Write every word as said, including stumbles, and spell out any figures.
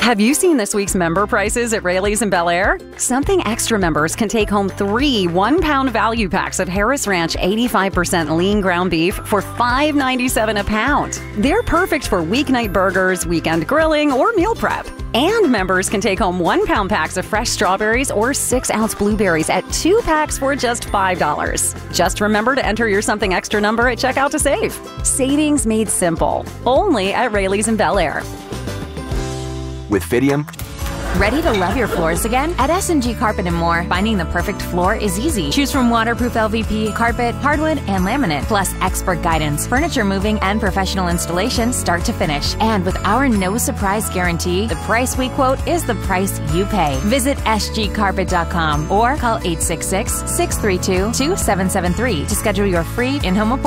Have you seen this week's member prices at Raley's in Bel Air? Something Extra members can take home three one-pound value packs of Harris Ranch eighty-five percent lean ground beef for five ninety-seven a pound. They're perfect for weeknight burgers, weekend grilling, or meal prep. And members can take home one-pound packs of fresh strawberries or six-ounce blueberries at two packs for just five dollars. Just remember to enter your Something Extra number at checkout to save. Savings made simple. Only at Raley's in Bel Air. With Fidium, Ready to love your floors again? At S and G Carpet and More, finding the perfect floor is easy. Choose from waterproof L V P, carpet, hardwood, and laminate, plus expert guidance, furniture moving, and professional installation start to finish. And with our no surprise guarantee, the price we quote is the price you pay. Visit S G carpet dot com or call eight six six, six three two, two seven seven three to schedule your free in-home appointment.